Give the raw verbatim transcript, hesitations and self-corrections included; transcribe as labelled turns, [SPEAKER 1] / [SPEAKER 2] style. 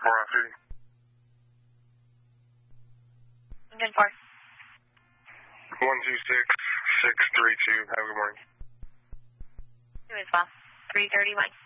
[SPEAKER 1] four off duty.
[SPEAKER 2] ten four.
[SPEAKER 1] one two six six three two. Have a good morning.
[SPEAKER 2] You as well. three thirty-one.